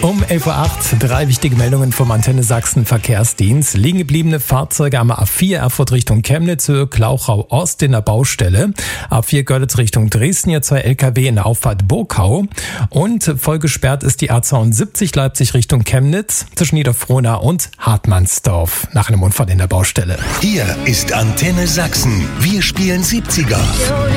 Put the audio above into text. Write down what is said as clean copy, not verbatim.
Um 11.08 Uhr 3 wichtige Meldungen vom Antenne Sachsen Verkehrsdienst. Liegen gebliebene Fahrzeuge am A4 Erfurt Richtung Chemnitz, Höhe Klauchau Ost in der Baustelle. A4 Görlitz Richtung Dresden, hier 2 LKW in der Auffahrt Burkau. Und voll gesperrt ist die A72 Leipzig Richtung Chemnitz zwischen Niederfrohna und Hartmannsdorf nach einem Unfall in der Baustelle. Hier ist Antenne Sachsen. Wir spielen 70er.